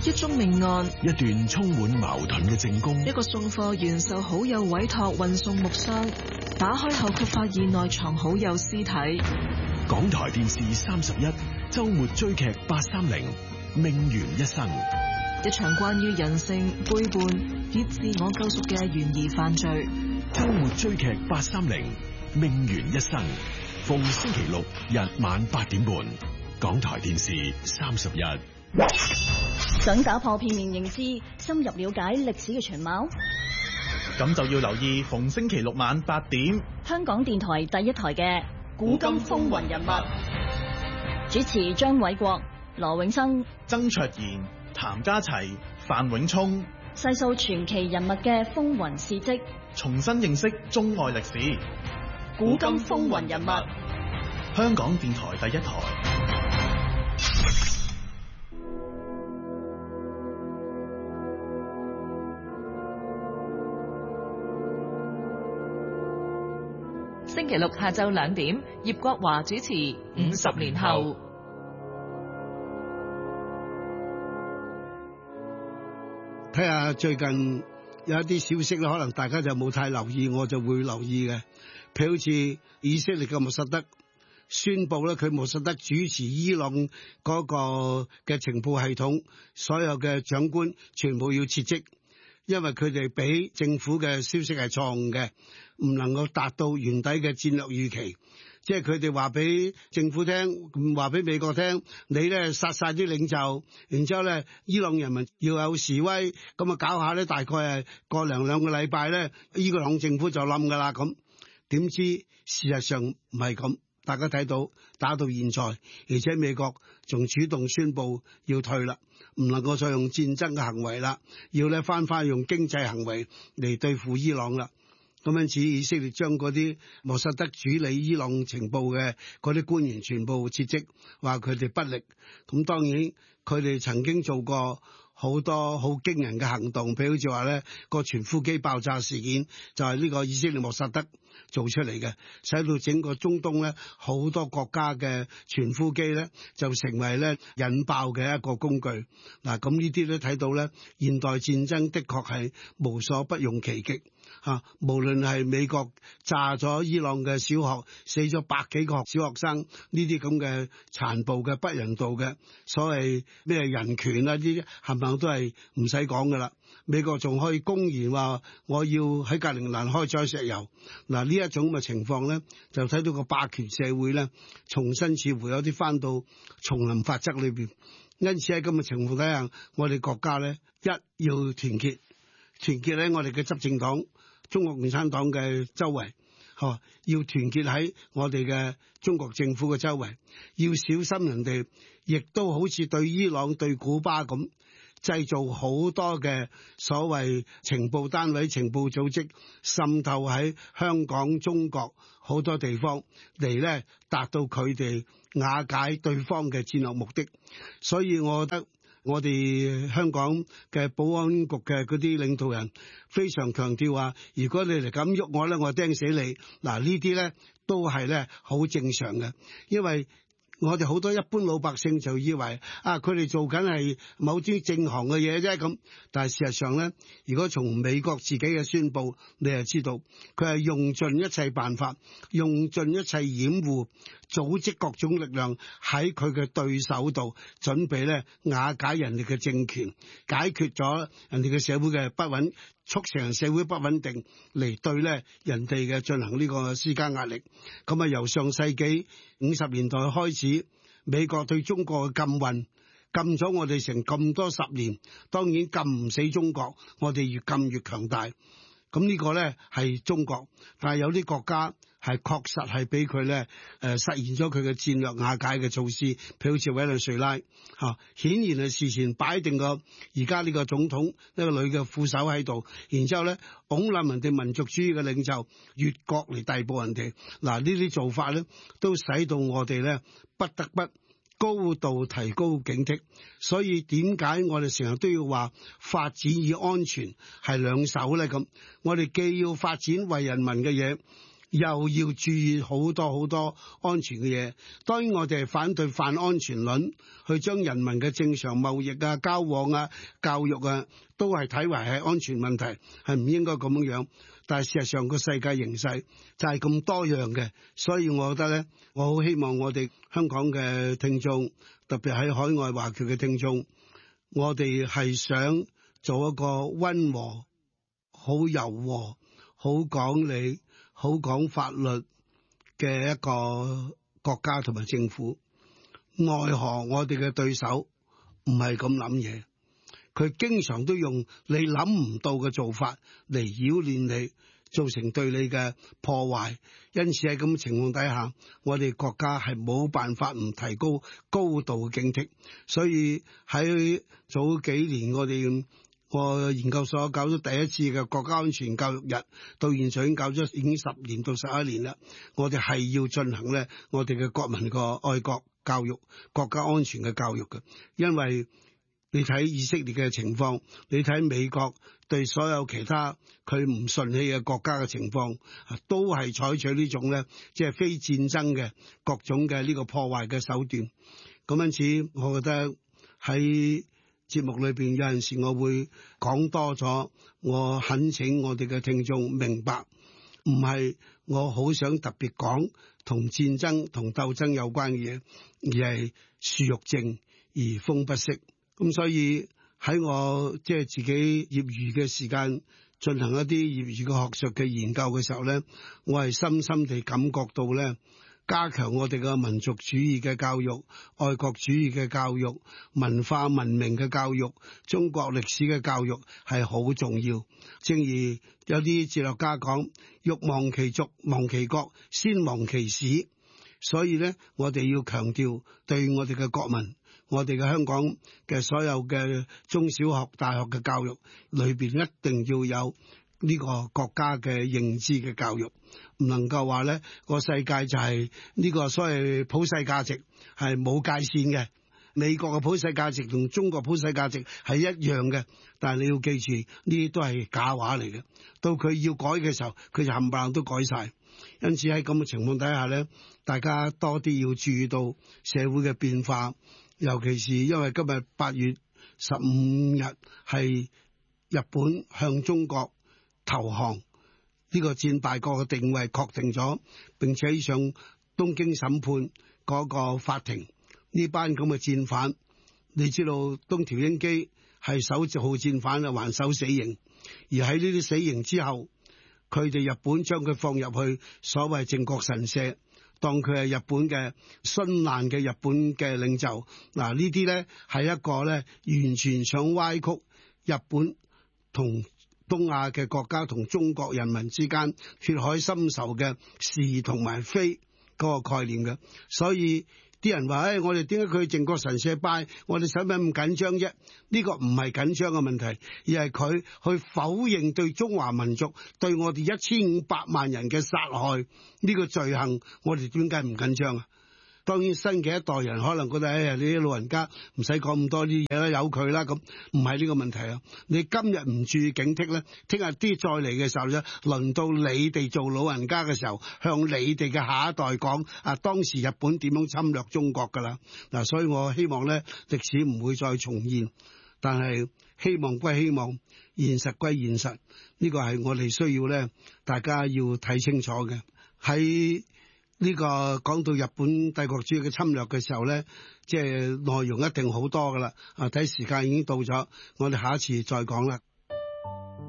一宗命案， 一段充滿矛盾嘅證供， 一個送貨員受好友委託運送木箱，打開後卻發現內藏好友屍體。 港台電視31周末追劇830命懸一生， 一場關於人性背叛以自我救贖嘅懸疑犯罪。 周末追劇830命懸一生，逢星期六日晚8點半，港台電視31。 想打破片面認知，深入了解歷史嘅全貌， 咁就要留意逢星期六晚8點， 香港電台第一台嘅古今風雲人物，主持張偉國、羅永生、 曾卓賢、譚家齊、范永聰， 細數傳奇人物嘅風雲事蹟， 重新認識中外歷史。 古今風雲人物， 香港電台第一台。 星期六下晝2點，葉國華主持《50年後》。 睇下最近有一啲消息咧，可能大家就冇太留意，我就會留意嘅。譬如好似以色列嘅穆薩德宣布咧，佢穆薩德主持伊朗嗰個嘅情報系統，所有嘅長官全部要撤職。因為佢哋俾政府嘅消息係錯誤嘅，唔能夠達到原底嘅戰略預期。即係佢哋話俾政府聽，話俾美國聽，你咧殺晒啲領袖，然之後咧伊朗人民要有示威，咁啊搞下咧，大概係過兩個禮拜咧，伊朗政府就冧噶啦。咁點知事實上唔係咁，大家睇到打到現在，而且美國仲主動宣布要退啦，唔能夠再用戰爭嘅行為啦，要咧翻用經濟行為嚟對付伊朗啦。咁因此以色列將嗰啲穆薩德處理伊朗情報嘅嗰啲官員全部撤職，話佢哋不力。咁當然佢哋曾經做過好多好驚人嘅行動，譬如好似話咧個傳呼機爆炸事件就係呢個以色列穆薩德做出嚟嘅，使到整個中東咧好多國家嘅傳呼機咧就成為咧引爆嘅一個工具。嗱，咁呢啲都睇到咧現代戰爭的確係無所不用其極嚇，無論係美國炸咗伊朗嘅小學，死咗百幾個小學生，呢啲咁嘅殘暴嘅不人道嘅所謂咩人權啊，呢啲冚唪唥都係唔使講噶啦。美國仲可以公然話我要喺格陵蘭開採石油。嗱，呢一種嘅情況咧，就睇到個霸權社會咧重新似乎有啲翻到叢林法則裏邊。因此喺咁嘅情況底下，我哋國家咧一要團結喺我哋嘅執政黨中國共產黨嘅周圍，要團結喺我哋嘅中國政府嘅周圍，要小心人哋亦都好似對伊朗對古巴咁製造好多嘅所謂情報單位、情報組織滲透喺香港、中國好多地方嚟咧，達到佢哋瓦解對方嘅戰略目的。所以我覺得我哋香港嘅保安局嘅嗰啲領導人非常強調話，如果你嚟咁喐我咧，我釘死你。嗱，呢啲咧都係咧好正常嘅，因為我哋好多一般老百姓就以為佢哋做緊係某啲正行嘅嘢啫咁，但係事實上咧，如果從美國自己嘅宣佈，你就知道佢係用盡一切辦法，用盡一切掩護，組織各種力量喺佢嘅對手度，準備咧瓦解人哋嘅政權，解決咗人哋嘅社會嘅不穩，促成社會不穩定，嚟對咧人哋嘅進行呢個施加壓力。咁啊，由上世紀50年代開始，美國對中國嘅禁運，禁咗我哋成咁多十年，當然禁唔死中國，我哋越禁越強大。咁呢個咧係中國，但係有啲國家係確實係俾佢咧實現咗佢嘅戰略瓦解嘅措施，譬如好似委內瑞拉嚇，顯然係事前擺定個而家呢個總統呢個女嘅副手喺度，然之後咧拱冧人哋民族主義嘅領袖越國嚟逮捕人哋。嗱，呢啲做法咧都使到我哋咧不得不高度提高警惕。所以點解我哋成日都要話發展與安全係兩手咧？咁我哋既要發展為人民嘅嘢， 又要注意好多安全嘅嘢。當然我哋係反對泛安全論，去將人民嘅正常貿易啊、交往啊、教育啊，都係睇為係安全問題，係唔應該咁樣。但係事實上個世界形勢就係咁多樣嘅，所以我覺得咧，我好希望我哋香港嘅聽眾，特別喺海外華僑嘅聽眾，我哋係想做一個溫和、好柔和、好講理、好講法律嘅一個國家同埋政府。奈何我哋嘅對手唔係咁諗嘢，佢經常都用你諗唔到嘅做法嚟擾亂你，造成對你嘅破壞。因此喺咁嘅情況底下，我哋國家係冇辦法唔提高高度嘅警惕。所以喺早幾年我研究所搞咗第一次嘅國家安全教育日，到現在已經搞咗已經10年到11年啦。我哋係要進行咧我哋嘅國民個愛國教育、國家安全嘅教育嘅，因為你睇以色列嘅情況，你睇美國對所有其他佢唔順氣嘅國家嘅情況，都係採取呢種咧，即係非戰爭嘅各種嘅呢個破壞嘅手段。咁因此，我覺得喺節目裏邊有陣時我會講多咗，我懇請我哋嘅聽眾明白，唔係我好想特別講同戰爭同鬥爭有關嘅嘢，而係樹欲靜而風不息。咁所以喺我即係自己業餘嘅時間進行一啲業餘嘅學術嘅研究嘅時候咧，我係深深地感覺到咧，加強我哋嘅民族主義嘅教育、愛國主義嘅教育、文化文明嘅教育、中國歷史嘅教育係好重要。正如有啲哲學家講，欲亡其族，亡其國，先亡其史。所以咧，我哋要強調對我哋嘅國民，我哋嘅香港嘅所有嘅中小學、大學嘅教育裏邊，一定要有呢個國家嘅認知嘅教育，唔能夠話咧個世界就係呢個所謂普世價值係冇界線嘅。美國嘅普世價值同中國普世價值係一樣嘅，但係你要記住呢啲都係假話嚟嘅。到佢要改嘅時候，佢就冚唪唥都改晒。因此喺咁嘅情況底下咧，大家多啲要注意到社會嘅變化，尤其是因為今日8月15日係日本向中國投降，呢個戰敗國嘅定位確定咗，並且上東京審判嗰個法庭，呢班咁嘅戰犯，你知道東條英機係首號戰犯啊，還手死刑，而喺呢啲死刑之後，佢哋日本將佢放入去所謂靖國神社，當佢係日本嘅殉難嘅日本嘅領袖。嗱，呢啲咧係一個咧完全想歪曲日本同東亞嘅國家同中國人民之間血海深仇嘅是同埋非嗰個概念嘅。所以啲人話，我哋點解佢靖國神社拜，我哋使乜咁緊張啫？呢個唔係緊張嘅問題，而係佢去否認對中華民族、對我哋1500萬人嘅殺害呢個罪行，我哋點解唔緊張啊？當然新嘅一代人可能覺得，你啲老人家唔使講咁多啲嘢啦，由佢啦，咁唔係呢個問題啊！你今日唔注意警惕咧，聽日啲再嚟嘅時候咧，輪到你哋做老人家嘅時候，向你哋嘅下一代講當時日本點樣侵略中國噶啦。嗱，所以我希望咧歷史唔會再重現，但係希望歸希望，現實歸現實，呢個係我哋需要咧大家要睇清楚嘅。喺呢個講到日本帝國主義嘅侵略嘅時候咧，即係內容一定好多噶啦。睇時間已經到咗，我哋下一次再講啦。